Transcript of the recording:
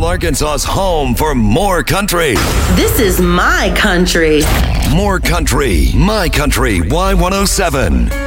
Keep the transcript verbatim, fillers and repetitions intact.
Arkansas's home for more country. This is my country. More country, my country, Y one oh seven.